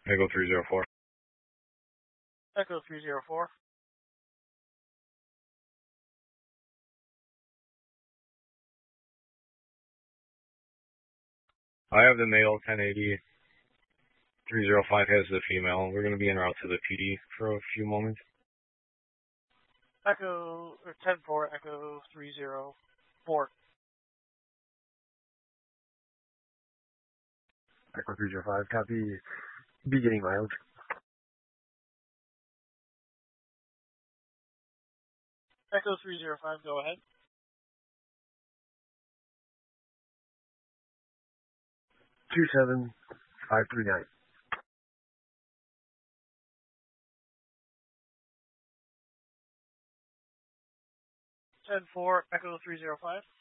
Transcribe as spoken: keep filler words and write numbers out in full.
Echo three zero four. Echo three zero four. I have the male ten eighty. three zero five has the female. We're going to be en route to the P D for a few moments. Echo or ten four. Echo three zero four. Echo three zero five, copy. Beginning mileage. Echo three zero five, go ahead. Two seven five three nine. ten four, Echo three zero five.